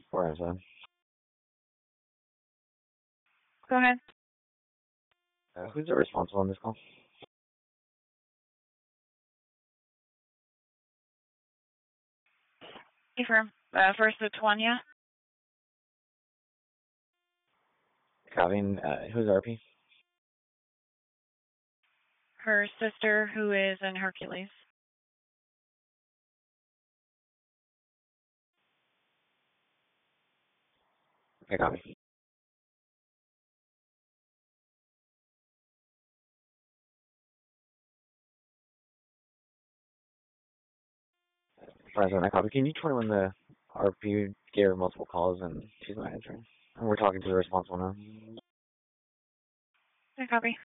Where is that? Go ahead. Who's the responsible on this call? Confirm. First to Tanya. Copying. Who's RP? Her sister, who is in Hercules. Okay, copy. President, I copy. Can you tell me when the RP gave her multiple calls and she's not answering? And we're talking to the responsible now. I copy.